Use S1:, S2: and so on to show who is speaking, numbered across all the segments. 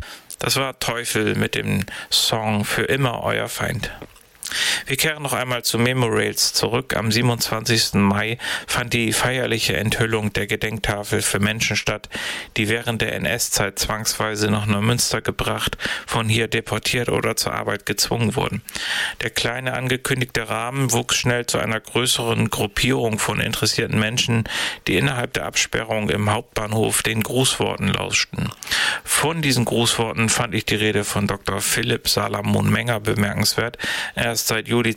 S1: Das war Teufel mit dem Song Für immer euer Feind. Wir kehren noch einmal zu Memorails zurück. Am 27. Mai fand die feierliche Enthüllung der Gedenktafel für Menschen statt, die während der NS-Zeit zwangsweise nach Neumünster gebracht, von hier deportiert oder zur Arbeit gezwungen wurden. Der kleine angekündigte Rahmen wuchs schnell zu einer größeren Gruppierung von interessierten Menschen, die innerhalb der Absperrung im Hauptbahnhof den Grußworten lauschten. Von diesen Grußworten fand ich die Rede von Dr. Philipp Salamon Menger bemerkenswert. Er ist seit Juli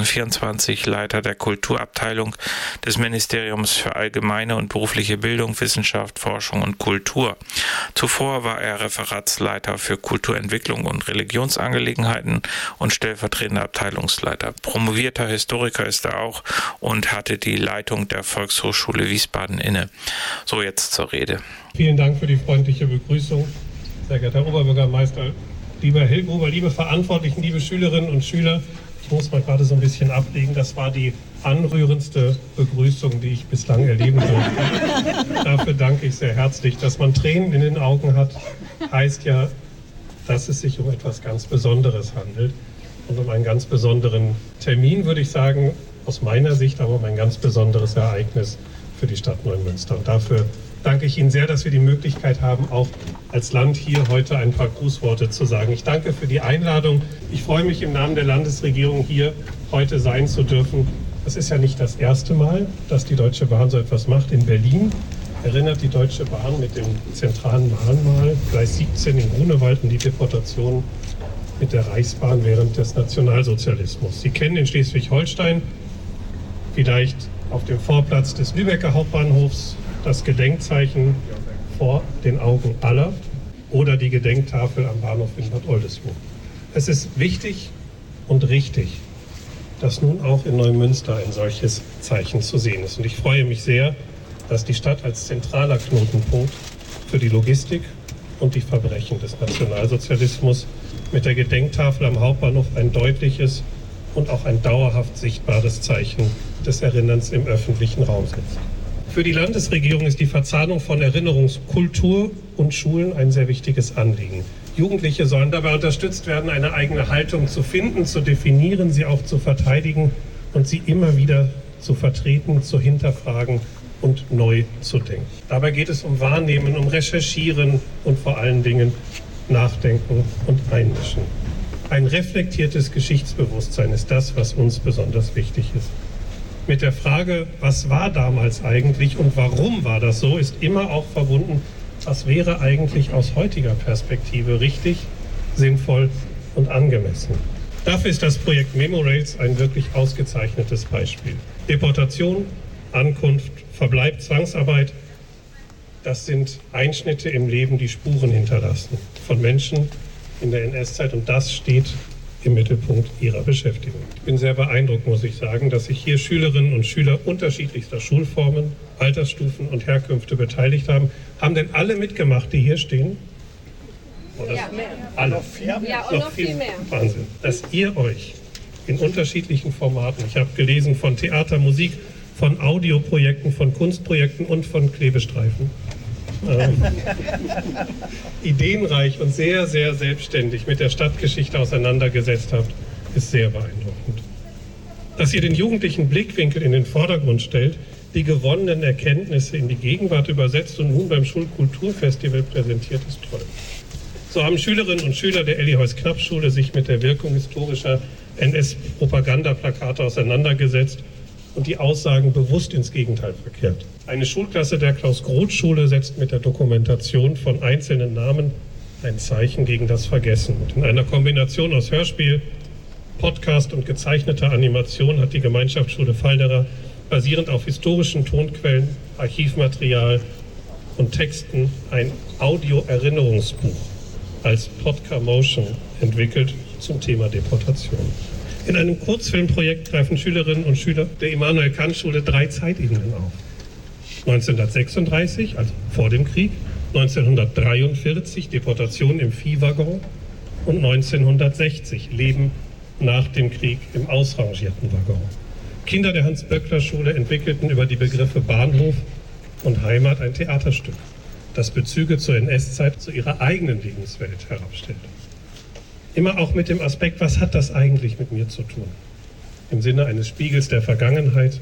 S1: 2024 Leiter der Kulturabteilung des Ministeriums für allgemeine und berufliche Bildung, Wissenschaft, Forschung und Kultur. Zuvor war er Referatsleiter für Kulturentwicklung und Religionsangelegenheiten und stellvertretender Abteilungsleiter. Promovierter Historiker ist er auch und hatte die Leitung der Volkshochschule Wiesbaden inne. So, jetzt zur Rede.
S2: Vielen Dank für die freundliche Begrüßung, sehr geehrter Oberbürgermeister, lieber Herr Hilgruber, liebe Verantwortlichen, liebe Schülerinnen und Schüler. Ich muss mal gerade so ein bisschen ablegen. Das war die anrührendste Begrüßung, die ich bislang erleben durfte. Dafür danke ich sehr herzlich. Dass man Tränen in den Augen hat, heißt ja, dass es sich um etwas ganz Besonderes handelt. Und um einen ganz besonderen Termin, würde ich sagen, aus meiner Sicht, aber um ein ganz besonderes Ereignis für die Stadt Neumünster. Und dafür danke ich Ihnen sehr, dass wir die Möglichkeit haben, auch als Land hier heute ein paar Grußworte zu sagen. Ich danke für die Einladung. Ich freue mich, im Namen der Landesregierung hier heute sein zu dürfen. Es ist ja nicht das erste Mal, dass die Deutsche Bahn so etwas macht. In Berlin erinnert die Deutsche Bahn mit dem zentralen Mahnmal Gleis 17 in Grunewald an die Deportation mit der Reichsbahn während des Nationalsozialismus. Sie kennen in Schleswig-Holstein vielleicht auf dem Vorplatz des Lübecker Hauptbahnhofs das Gedenkzeichen vor den Augen aller oder die Gedenktafel am Bahnhof in Bad Oldesloe. Es ist wichtig und richtig, dass nun auch in Neumünster ein solches Zeichen zu sehen ist. Und ich freue mich sehr, dass die Stadt als zentraler Knotenpunkt für die Logistik und die Verbrechen des Nationalsozialismus mit der Gedenktafel am Hauptbahnhof ein deutliches und auch ein dauerhaft sichtbares Zeichen des Erinnerns im öffentlichen Raum setzt. Für die Landesregierung ist die Verzahnung von Erinnerungskultur und Schulen ein sehr wichtiges Anliegen. Jugendliche sollen dabei unterstützt werden, eine eigene Haltung zu finden, zu definieren, sie auch zu verteidigen und sie immer wieder zu vertreten, zu hinterfragen und neu zu denken. Dabei geht es um Wahrnehmen, um Recherchieren und vor allen Dingen Nachdenken und Einmischen. Ein reflektiertes Geschichtsbewusstsein ist das, was uns besonders wichtig ist. Mit der Frage, was war damals eigentlich und warum war das so, ist immer auch verbunden, was wäre eigentlich aus heutiger Perspektive richtig, sinnvoll und angemessen. Dafür ist das Projekt Memorails ein wirklich ausgezeichnetes Beispiel. Deportation, Ankunft, Verbleib, Zwangsarbeit, das sind Einschnitte im Leben, die Spuren hinterlassen von Menschen in der NS-Zeit, und das steht im Mittelpunkt ihrer Beschäftigung. Ich bin sehr beeindruckt, muss ich sagen, dass sich hier Schülerinnen und Schüler unterschiedlichster Schulformen, Altersstufen und Herkünfte beteiligt haben. Haben denn alle mitgemacht, die hier stehen? Oder? Ja, alle. Ja, und noch viel mehr. Wahnsinn. Dass ihr euch in unterschiedlichen Formaten, ich habe gelesen von Theater, Musik, von Audioprojekten, von Kunstprojekten und von Klebestreifen, ideenreich und sehr, sehr selbstständig mit der Stadtgeschichte auseinandergesetzt habt, ist sehr beeindruckend. Dass ihr den jugendlichen Blickwinkel in den Vordergrund stellt, die gewonnenen Erkenntnisse in die Gegenwart übersetzt und nun beim Schulkulturfestival präsentiert, ist toll. So haben Schülerinnen und Schüler der Elli-Heuss-Knapp-Schule sich mit der Wirkung historischer NS-Propagandaplakate auseinandergesetzt und die Aussagen bewusst ins Gegenteil verkehrt. Eine Schulklasse der Klaus-Groth-Schule setzt mit der Dokumentation von einzelnen Namen ein Zeichen gegen das Vergessen. Und in einer Kombination aus Hörspiel, Podcast und gezeichneter Animation hat die Gemeinschaftsschule Falderer basierend auf historischen Tonquellen, Archivmaterial und Texten ein Audio-Erinnerungsbuch als Podcamotion entwickelt zum Thema Deportation. In einem Kurzfilmprojekt greifen Schülerinnen und Schüler der Immanuel-Kant-Schule 3 Zeitebenen auf. 1936, also vor dem Krieg, 1943 Deportation im Viehwaggon und 1960 Leben nach dem Krieg im ausrangierten Waggon. Kinder der Hans-Böckler-Schule entwickelten über die Begriffe Bahnhof und Heimat ein Theaterstück, das Bezüge zur NS-Zeit zu ihrer eigenen Lebenswelt herabstellt. Immer auch mit dem Aspekt, was hat das eigentlich mit mir zu tun? Im Sinne eines Spiegels der Vergangenheit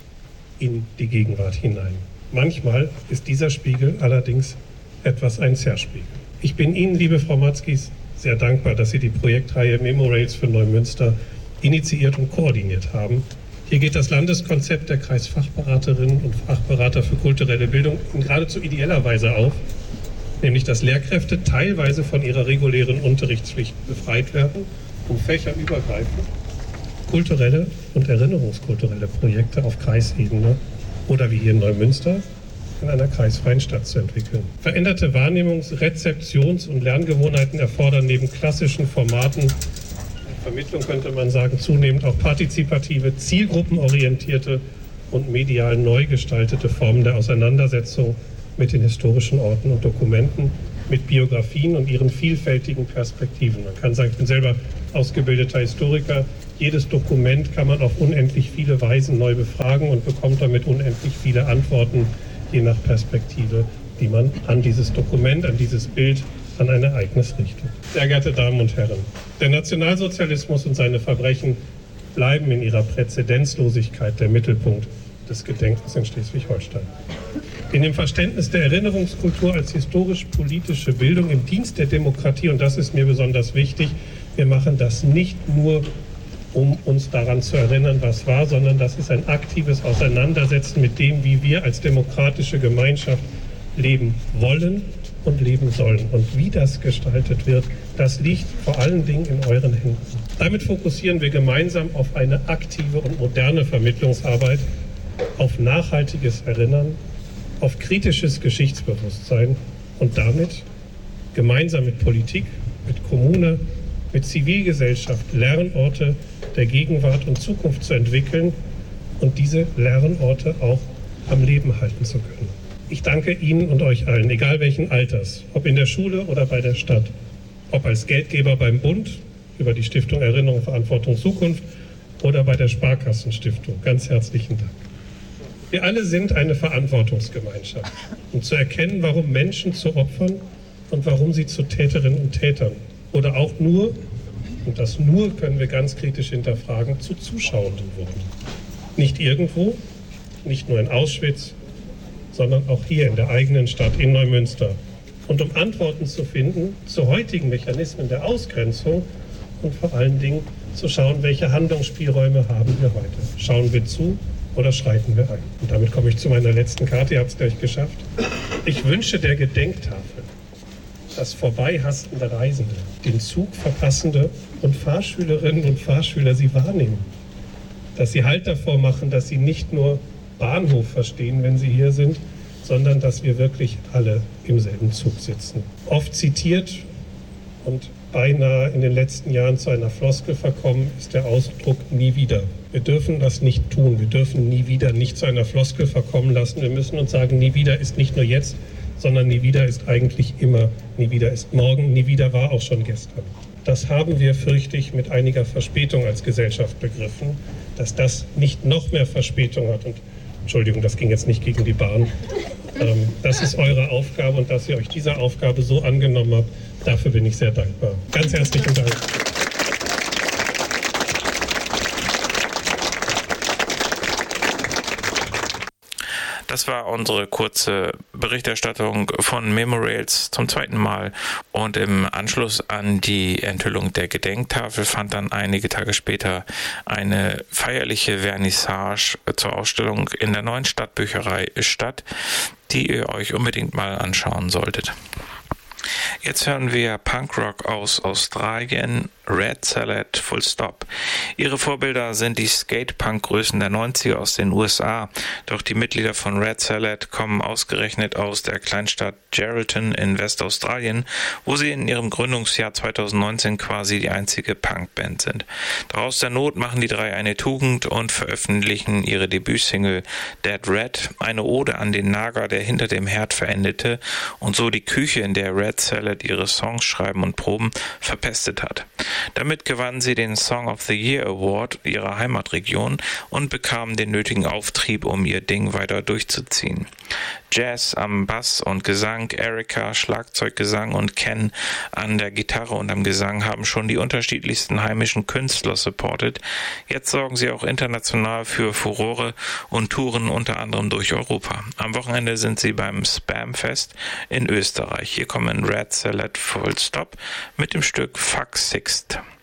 S2: in die Gegenwart hinein. Manchmal ist dieser Spiegel allerdings etwas ein Zerspiegel. Ich bin Ihnen, liebe Frau Matzkis, sehr dankbar, dass Sie die Projektreihe Memorails für Neumünster initiiert und koordiniert haben. Hier geht das Landeskonzept der Kreisfachberaterinnen und Fachberater für kulturelle Bildung in geradezu ideeller Weise auf, nämlich dass Lehrkräfte teilweise von ihrer regulären Unterrichtspflicht befreit werden, um fächerübergreifend kulturelle und erinnerungskulturelle Projekte auf Kreisebene oder wie hier in Neumünster in einer kreisfreien Stadt zu entwickeln. Veränderte Wahrnehmungs-, Rezeptions- und Lerngewohnheiten erfordern neben klassischen Formaten, Vermittlung könnte man sagen, zunehmend auch partizipative, zielgruppenorientierte und medial neu gestaltete Formen der Auseinandersetzung mit den historischen Orten und Dokumenten, mit Biografien und ihren vielfältigen Perspektiven. Man kann sagen, ich bin selber ausgebildeter Historiker. Jedes Dokument kann man auf unendlich viele Weisen neu befragen und bekommt damit unendlich viele Antworten, je nach Perspektive, die man an dieses Dokument, an dieses Bild, an ein Ereignis richtet. Sehr geehrte Damen und Herren, der Nationalsozialismus und seine Verbrechen bleiben in ihrer Präzedenzlosigkeit der Mittelpunkt des Gedenkens in Schleswig-Holstein. In dem Verständnis der Erinnerungskultur als historisch-politische Bildung im Dienst der Demokratie, und das ist mir besonders wichtig, wir machen das nicht nur, um uns daran zu erinnern, was war, sondern das ist ein aktives Auseinandersetzen mit dem, wie wir als demokratische Gemeinschaft leben wollen und leben sollen. Und wie das gestaltet wird, das liegt vor allen Dingen in euren Händen. Damit fokussieren wir gemeinsam auf eine aktive und moderne Vermittlungsarbeit, auf nachhaltiges Erinnern, auf kritisches Geschichtsbewusstsein und damit gemeinsam mit Politik, mit Kommune, mit Zivilgesellschaft Lernorte der Gegenwart und Zukunft zu entwickeln und diese Lernorte auch am Leben halten zu können. Ich danke Ihnen und euch allen, egal welchen Alters, ob in der Schule oder bei der Stadt, ob als Geldgeber beim Bund über die Stiftung Erinnerung, Verantwortung, Zukunft oder bei der Sparkassenstiftung. Ganz herzlichen Dank. Wir alle sind eine Verantwortungsgemeinschaft, um zu erkennen, warum Menschen zu Opfern und warum sie zu Täterinnen und Tätern oder auch nur, und das nur können wir ganz kritisch hinterfragen, zu Zuschauenden wurden. Nicht irgendwo, nicht nur in Auschwitz, sondern auch hier in der eigenen Stadt in Neumünster. Und um Antworten zu finden zu heutigen Mechanismen der Ausgrenzung und vor allen Dingen zu schauen, welche Handlungsspielräume haben wir heute. Schauen wir zu oder schreiten wir ein? Und damit komme ich zu meiner letzten Karte, ihr habt es gleich geschafft. Ich wünsche der Gedenktafel, dass vorbeihastende Reisende, den Zug verpassende und Fahrschülerinnen und Fahrschüler sie wahrnehmen. Dass sie Halt davor machen, dass sie nicht nur Bahnhof verstehen, wenn sie hier sind, sondern dass wir wirklich alle im selben Zug sitzen. Oft zitiert und beinahe in den letzten Jahren zu einer Floskel verkommen ist der Ausdruck nie wieder. Wir dürfen das nicht tun. Wir dürfen nie wieder nicht zu einer Floskel verkommen lassen. Wir müssen uns sagen, nie wieder ist nicht nur jetzt, sondern nie wieder ist eigentlich immer. Nie wieder ist morgen, nie wieder war auch schon gestern. Das haben wir, fürchte ich, mit einiger Verspätung als Gesellschaft begriffen, dass das nicht noch mehr Verspätung hat. Und Entschuldigung, das ging jetzt nicht gegen die Bahn. Das ist eure Aufgabe und dass ihr euch dieser Aufgabe so angenommen habt, dafür bin ich sehr dankbar. Ganz herzlichen Dank.
S1: Das war unsere kurze Berichterstattung von Memorails zum zweiten Mal und im Anschluss an die Enthüllung der Gedenktafel fand dann einige Tage später eine feierliche Vernissage zur Ausstellung in der neuen Stadtbücherei statt, die ihr euch unbedingt mal anschauen solltet. Jetzt hören wir Punkrock aus Australien, Red Salad, Full Stop. Ihre Vorbilder sind die Skate-Punk-Größen der 90er aus den USA, doch die Mitglieder von Red Salad kommen ausgerechnet aus der Kleinstadt Geraldton in Westaustralien, wo sie in ihrem Gründungsjahr 2019 quasi die einzige Punkband sind. Doch aus der Not machen die drei eine Tugend und veröffentlichen ihre Debütsingle Dead Red, eine Ode an den Nager, der hinter dem Herd verendete und so die Küche, in der Red Salad Salad ihre Songs schreiben und proben verpestet hat. Damit gewannen sie den Song of the Year Award ihrer Heimatregion und bekamen den nötigen Auftrieb, um ihr Ding weiter durchzuziehen. Jazz am Bass und Gesang, Erika Schlagzeuggesang und Ken an der Gitarre und am Gesang haben schon die unterschiedlichsten heimischen Künstler supportet. Jetzt sorgen sie auch international für Furore und touren unter anderem durch Europa. Am Wochenende sind sie beim Spamfest in Österreich. Hier kommen Red Salad Full Stop mit dem Stück Fuck Sixt.